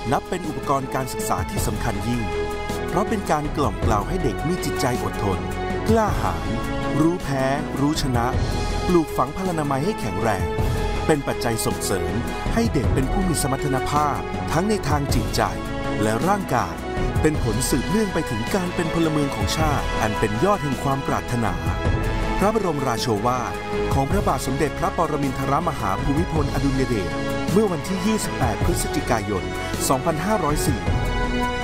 นับเป็นอุปกรณ์การศึกษาที่สำคัญยิ่งเพราะเป็นการกล่อมเกลาให้เด็กมีจิตใจอดทนกล้าหาญรู้แพ้รู้ชนะปลูกฝังพลานามัยให้แข็งแรงเป็นปัจจัยส่งเสริมให้เด็กเป็นผู้มีสมรรถภาพทั้งในทางจิตใจและร่างกายเป็นผลสืบเนื่องไปถึงการเป็นพลเมืองของชาติอันเป็นยอดแห่งความปรารถนาพระบรมราโชวาทของพระบาทสมเด็จพระปรมินทรมหาภูมิพลอดุลยเดชเมื่อวันที่ 28 พฤศจิกายน 2504